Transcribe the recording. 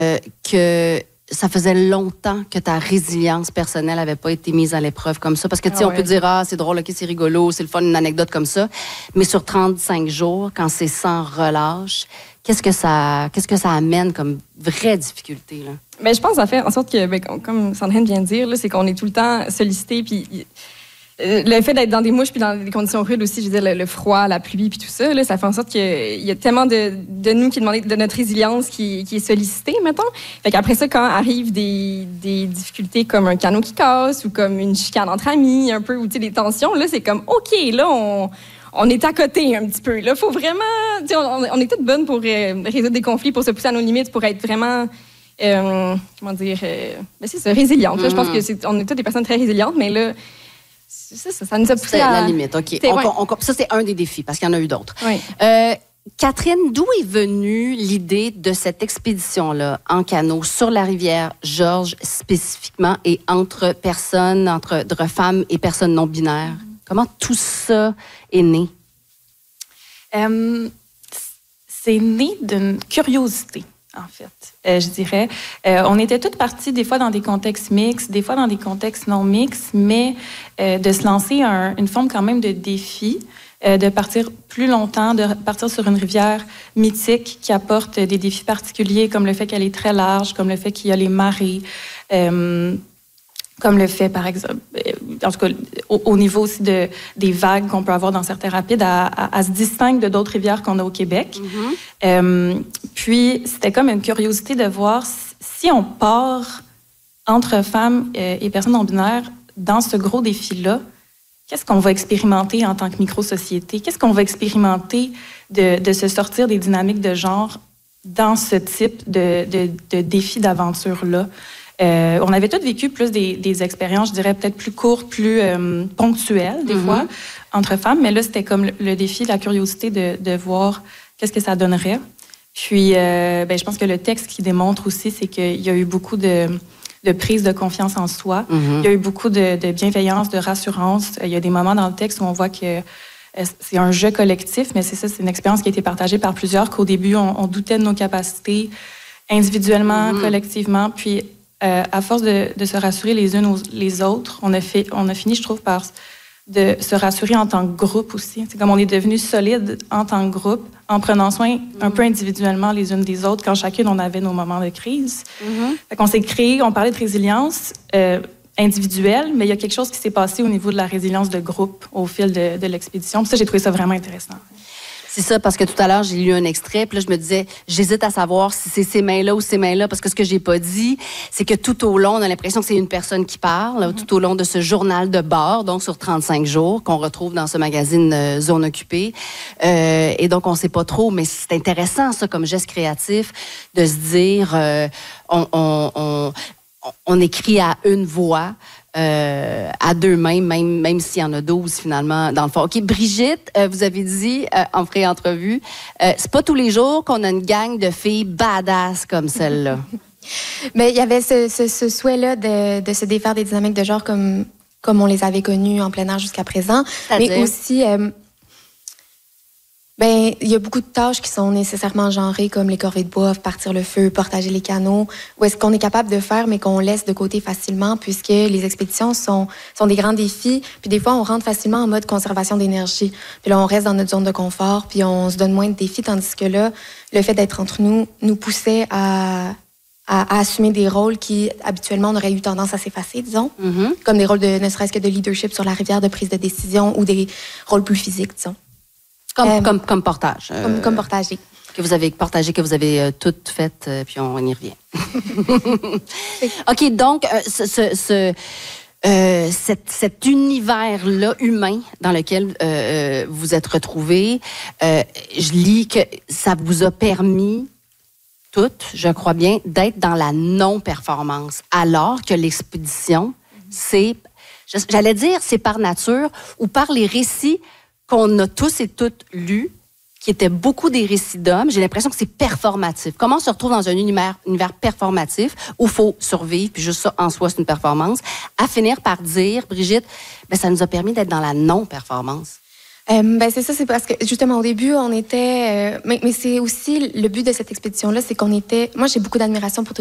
que ça faisait longtemps que ta résilience personnelle n'avait pas été mise à l'épreuve comme ça. Parce que, tu sais, on peut dire, c'est drôle, OK, c'est rigolo, c'est le fun, une anecdote comme ça. Mais sur 35 jours, quand c'est sans relâche, qu'est-ce que ça amène comme vraie difficulté, là? Ben, je pense que ça fait en sorte que, comme Sandrine vient de dire, là, c'est qu'on est tout le temps sollicité, puis le fait d'être dans des mouches puis dans des conditions rudes aussi, je veux dire, le froid, la pluie puis tout ça, là, ça fait en sorte qu'il y a tellement de nous qui demandent de notre résilience qui est sollicitée, mettons. Fait qu'après ça, quand arrivent des difficultés comme un canot qui casse ou comme une chicane entre amis, un peu, ou des tensions, là, c'est comme, OK, là, on est à côté un petit peu. Là, faut vraiment... On est toutes bonnes pour résoudre des conflits, pour se pousser à nos limites, pour être vraiment... comment dire... c'est ça, résiliente. Là, je pense qu'on est toutes des personnes très résilientes, mais là... Ça nous a poussé à... la limite, OK. Ça, c'est un des défis, parce qu'il y en a eu d'autres. Oui. Catherine, d'où est venue l'idée de cette expédition-là en canot sur la rivière Georges spécifiquement et entre femmes et personnes non binaires? Comment tout ça est né? C'est né d'une curiosité, en fait. Je dirais. On était toutes parties, des fois dans des contextes mixtes, des fois dans des contextes non mixtes, mais de se lancer une forme quand même de défi, de partir plus longtemps, de partir sur une rivière mythique qui apporte des défis particuliers, comme le fait qu'elle est très large, comme le fait qu'il y a les marées, comme le fait, par exemple, en tout cas, au niveau aussi des vagues qu'on peut avoir dans certains rapides, à se distingue de d'autres rivières qu'on a au Québec. Puis, c'était comme une curiosité de voir si on part entre femmes et personnes non-binaires dans ce gros défi-là, qu'est-ce qu'on va expérimenter en tant que micro-société? Qu'est-ce qu'on va expérimenter de se sortir des dynamiques de genre dans ce type de défi d'aventure-là? On avait toutes vécu plus des expériences, je dirais, peut-être plus courtes, plus ponctuelles, des fois, entre femmes. Mais là, c'était comme le défi, la curiosité de voir qu'est-ce que ça donnerait. Puis, je pense que le texte qui démontre aussi, c'est qu'il y a eu beaucoup de prise de confiance en soi. Il y a eu beaucoup de bienveillance, de rassurance. Il y a des moments dans le texte où on voit que c'est un jeu collectif, mais c'est ça, c'est une expérience qui a été partagée par plusieurs, qu'au début, on doutait de nos capacités individuellement, collectivement. Puis, à force de se rassurer les unes les autres, on a fini, je trouve, par de se rassurer en tant que groupe aussi. C'est comme on est devenus solides en tant que groupe, en prenant soin un peu individuellement les unes des autres, quand chacune, on avait nos moments de crise. Fait qu'on s'est créé, on parlait de résilience individuelle, mais il y a quelque chose qui s'est passé au niveau de la résilience de groupe au fil de l'expédition. Puis ça, j'ai trouvé ça vraiment intéressant. C'est ça, parce que tout à l'heure, j'ai lu un extrait, puis là, je me disais, j'hésite à savoir si c'est ces mains-là ou ces mains-là, parce que ce que j'ai pas dit, c'est que tout au long, on a l'impression que c'est une personne qui parle, tout au long de ce journal de bord, donc sur 35 jours, qu'on retrouve dans ce magazine Zone Occupée. Et donc, on sait pas trop, mais c'est intéressant, ça, comme geste créatif, de se dire, on écrit à une voix, à deux mains, même s'il y en a 12 finalement dans le fond. OK, Brigitte, vous avez dit en pré-entrevue, c'est pas tous les jours qu'on a une gang de filles badass comme celle-là. Mais il y avait ce souhait-là de se défaire des dynamiques de genre comme on les avait connues en plein air jusqu'à présent. Mais aussi... il y a beaucoup de tâches qui sont nécessairement genrées, comme les corvées de bois, partir le feu, partager les canaux, ou est-ce qu'on est capable de faire, mais qu'on laisse de côté facilement, puisque les expéditions sont des grands défis. Puis des fois, on rentre facilement en mode conservation d'énergie. Puis là, on reste dans notre zone de confort, puis on se donne moins de défis, tandis que là, le fait d'être entre nous poussait à assumer des rôles qui, habituellement, on aurait eu tendance à s'effacer, disons, comme des rôles ne serait-ce que de leadership sur la rivière, de prise de décision, ou des rôles plus physiques, disons. Comme portage. Comme portagé. Que vous avez partagé, que vous avez tout fait, puis on y revient. OK, donc, cet univers-là humain dans lequel vous êtes retrouvés, je lis que ça vous a permis, toutes, je crois bien, d'être dans la non-performance, alors que l'expédition, j'allais dire, c'est par nature ou par les récits qu'on a tous et toutes lus, qui étaient beaucoup des récits d'hommes. J'ai l'impression que c'est performatif. Comment on se retrouve dans un univers performatif où il faut survivre, puis juste ça, en soi, c'est une performance, à finir par dire, Brigitte, ça nous a permis d'être dans la non-performance. C'est ça, c'est parce que justement au début, on était. Mais c'est aussi le but de cette expédition-là, c'est qu'on était. Moi, j'ai beaucoup d'admiration pour